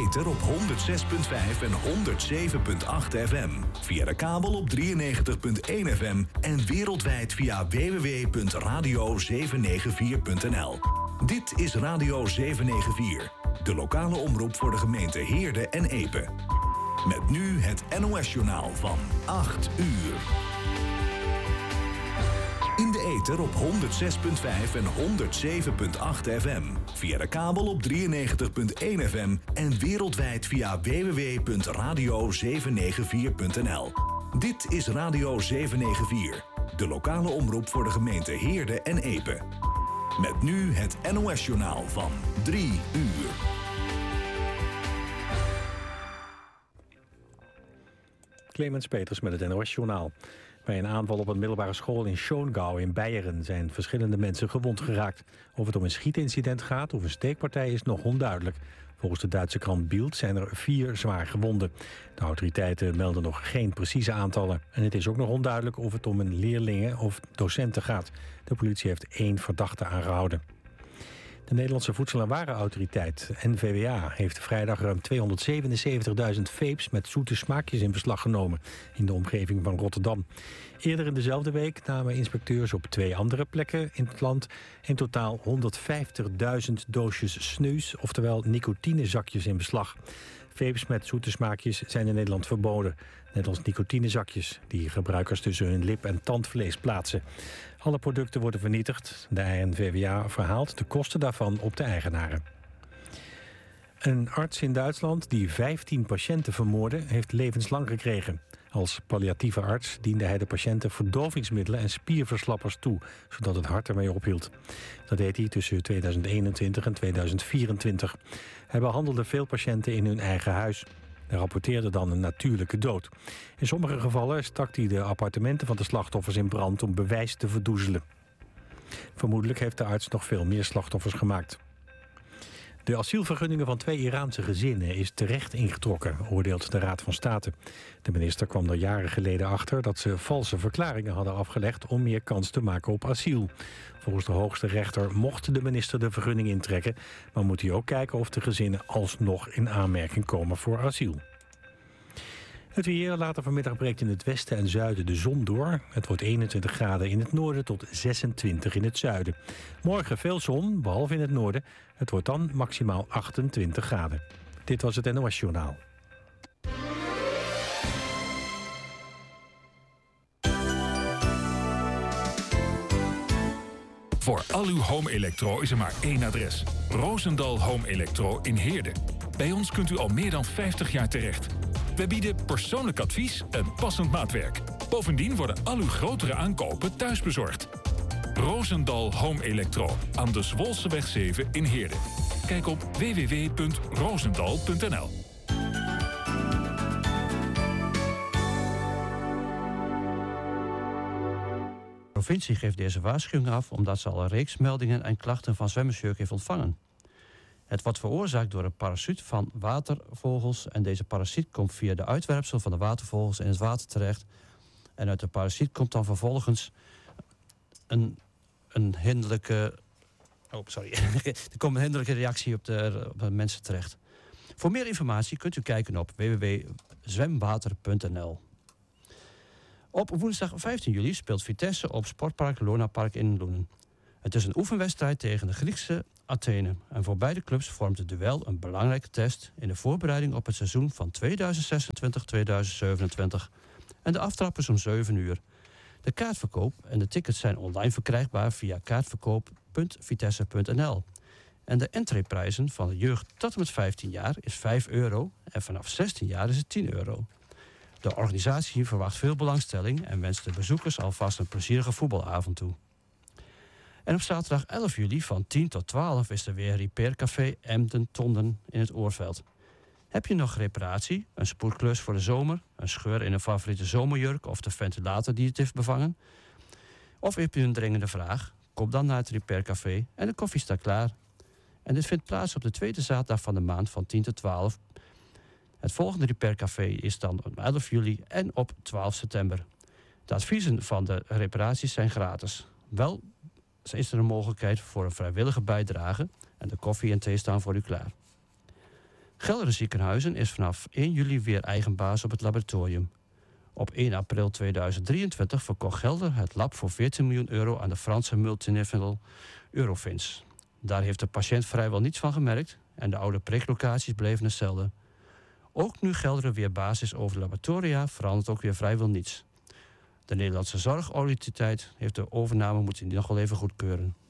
ether op 106.5 en 107.8 FM. Via de kabel op 93.1 FM en wereldwijd via www.radio794.nl. Dit is Radio 794, de lokale omroep voor de gemeente Heerde en Epe. Met nu het NOS-journaal van 8 uur. In de ether op 106.5 en 107.8 FM. Via de kabel op 93.1 FM en wereldwijd via www.radio794.nl. Dit is Radio 794, de lokale omroep voor de gemeente Heerde en Epe. Met nu het NOS-journaal van 3 uur. Clemens Peters met het NOS-journaal. Bij een aanval op een middelbare school in Schongau in Beieren zijn verschillende mensen gewond geraakt. Of het om een schietincident gaat of een steekpartij is nog onduidelijk. Volgens de Duitse krant Bild zijn er 4 zwaar gewonden. De autoriteiten melden nog geen precieze aantallen. En het is ook nog onduidelijk of het om een leerlingen of docenten gaat. De politie heeft 1 verdachte aangehouden. De Nederlandse Voedsel- en Warenautoriteit, NVWA, heeft vrijdag ruim 277.000 vapes met zoete smaakjes in beslag genomen in de omgeving van Rotterdam. Eerder in dezelfde week namen inspecteurs op 2 andere plekken in het land in totaal 150.000 doosjes sneus, oftewel nicotinezakjes in beslag. Vapes met zoete smaakjes zijn in Nederland verboden, net als nicotinezakjes die gebruikers tussen hun lip- en tandvlees plaatsen. Alle producten worden vernietigd. De NVWA verhaalt de kosten daarvan op de eigenaren. Een arts in Duitsland die 15 patiënten vermoordde, heeft levenslang gekregen. Als palliatieve arts diende hij de patiënten verdovingsmiddelen en spierverslappers toe, zodat het hart ermee ophield. Dat deed hij tussen 2021 en 2024. Hij behandelde veel patiënten in hun eigen huis. Hij rapporteerde dan een natuurlijke dood. In sommige gevallen stak hij de appartementen van de slachtoffers in brand om bewijs te verdoezelen. Vermoedelijk heeft de arts nog veel meer slachtoffers gemaakt. De asielvergunningen van 2 Iraanse gezinnen is terecht ingetrokken, oordeelt de Raad van State. De minister kwam er jaren geleden achter dat ze valse verklaringen hadden afgelegd om meer kans te maken op asiel. Volgens de hoogste rechter mocht de minister de vergunning intrekken, maar moet hij ook kijken of de gezinnen alsnog in aanmerking komen voor asiel. Het weer, later vanmiddag breekt in het westen en zuiden de zon door. Het wordt 21 graden in het noorden tot 26 in het zuiden. Morgen veel zon, behalve in het noorden. Het wordt dan maximaal 28 graden. Dit was het NOS Journaal. Voor al uw home-elektro is er maar 1 adres. Roosendal Home Electro in Heerde. Bij ons kunt u al meer dan 50 jaar terecht. We bieden persoonlijk advies en passend maatwerk. Bovendien worden al uw grotere aankopen thuisbezorgd. Roosendal Home Electro aan de Zwolseweg 7 in Heerde. Kijk op www.roosendal.nl. De provincie geeft deze waarschuwing af omdat ze al een reeks meldingen en klachten van zwemmersjeuk heeft ontvangen. Het wordt veroorzaakt door een parasiet van watervogels en deze parasiet komt via de uitwerpsel van de watervogels in het water terecht. En uit de parasiet komt dan vervolgens een hinderlijke... er komt een hinderlijke reactie op de mensen terecht. Voor meer informatie kunt u kijken op www.zwemwater.nl. Op woensdag 15 juli speelt Vitesse op Sportpark Lonapark in Loenen. Het is een oefenwedstrijd tegen de Griekse Athene. En voor beide clubs vormt het duel een belangrijke test in de voorbereiding op het seizoen van 2026-2027. En de aftrap is om 7 uur. De kaartverkoop en de tickets zijn online verkrijgbaar via kaartverkoop.vitesse.nl. En de entreeprijzen van de jeugd tot en met 15 jaar is €5 en vanaf 16 jaar is het €10. De organisatie verwacht veel belangstelling en wenst de bezoekers alvast een plezierige voetbalavond toe. En op zaterdag 11 juli van 10 tot 12 is er weer Repaircafé Emden-Tonden in het Oorveld. Heb je nog reparatie, een spoedklus voor de zomer, een scheur in een favoriete zomerjurk of de ventilator die het heeft bevangen? Of heb je een dringende vraag? Kom dan naar het Repaircafé en de koffie staat klaar. En dit vindt plaats op de tweede zaterdag van de maand van 10 tot 12. Het volgende Repaircafé is dan op 11 juli en op 12 september. De adviezen van de reparaties zijn gratis. Wel is er een mogelijkheid voor een vrijwillige bijdrage en de koffie en thee staan voor u klaar. Gelderen Ziekenhuizen is vanaf 1 juli weer eigen baas op het laboratorium. Op 1 april 2023 verkocht Gelder het lab voor 14 miljoen euro aan de Franse multinational Eurofins. Daar heeft de patiënt vrijwel niets van gemerkt en de oude priklocaties bleven hetzelfde. Ook nu Gelderen weer baas is over de laboratoria, verandert ook weer vrijwel niets. De Nederlandse Zorgautoriteit heeft de overname moeten nog wel even goedkeuren.